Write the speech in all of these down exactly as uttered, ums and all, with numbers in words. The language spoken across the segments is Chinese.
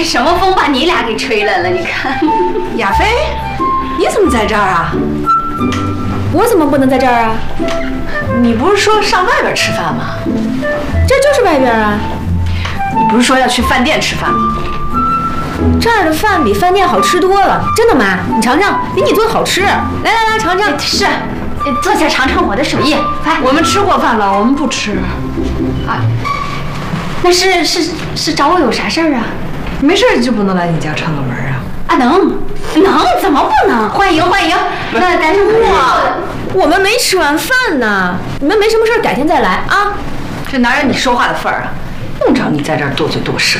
是什么风把你俩给吹来了？你看， 亚飞，你怎么在这儿啊？ 我怎么不能在这儿啊？ 你不是说上外边吃饭吗？ 这就是外边啊。 你不是说要去饭店吃饭吗？ 这儿的饭比饭店好吃多了，真的妈，你尝尝，比你做的好吃。来来来，尝尝。 是，坐下尝尝我的手艺。来， 我们吃过饭了，我们不吃。 啊，那是是是找我有啥事儿啊？ 没事就不能来你家串个门啊？ 啊，能能，怎么不能？欢迎欢迎。那咱这哇，我们没吃完饭呢，你们没什么事改天再来啊。 这哪有你说话的份儿啊？用着你在这儿多嘴多舌。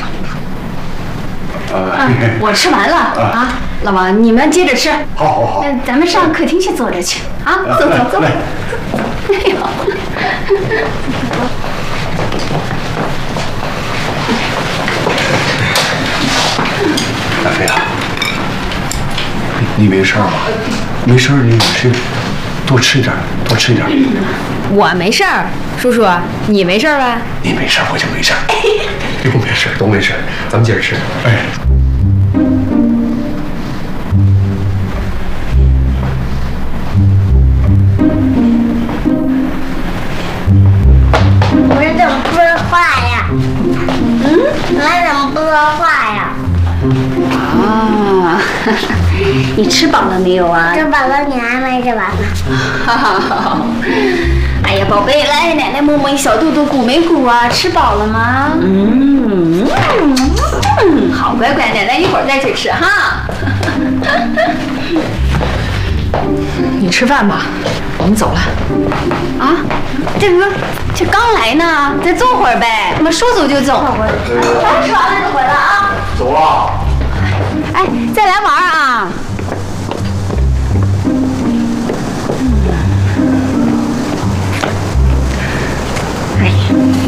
啊，我吃完了啊，老王，你们接着吃。 好好好。 那咱们上客厅去坐着去啊，走走走。哎呦。 亚飞啊，你没事吧？没事，你吃，多吃点，多吃点。 我没事儿，叔叔，你没事吧？ 你没事，我就没事。都没事，都没事，咱们接着吃。哎。 你怎么不说话呀？嗯，你怎么不说话呀？ 啊，你吃饱了没有啊？ 吃饱了，你还没吃完呢。 哈哈，哎呀，宝贝，来，奶奶摸摸你小肚肚，鼓没鼓啊？吃饱了吗？嗯嗯，好乖乖，奶奶一会儿再去吃哈。 你吃饭吧，我们走了。 啊，这不这刚来呢，再坐会儿呗。我们说走就走。刚吃完了就回来啊。 走了。 哎，再来玩啊！哎呀，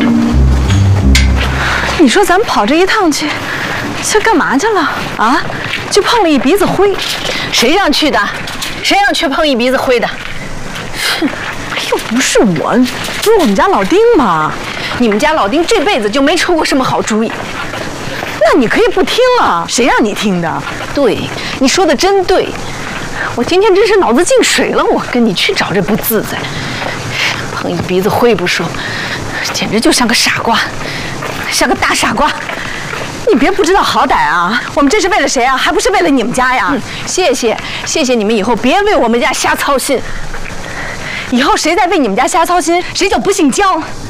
你说咱们跑这一趟去，去干嘛去了啊？就碰了一鼻子灰， 谁让去的？谁让去碰一鼻子灰的？ 哼，又不是我，不是我们家老丁吗？ 你们家老丁这辈子就没出过什么好主意。 那你可以不听啊，谁让你听的？ 对，你说的真对。我今天真是脑子进水了，我跟你去找这不自在，碰一鼻子灰不说，简直就像个傻瓜，像个大傻瓜。 你别不知道好歹啊！我们这是为了谁啊？还不是为了你们家呀！ 嗯，谢谢，谢谢你们以后别为我们家瞎操心。 以后谁再为你们家瞎操心，谁就不姓姜。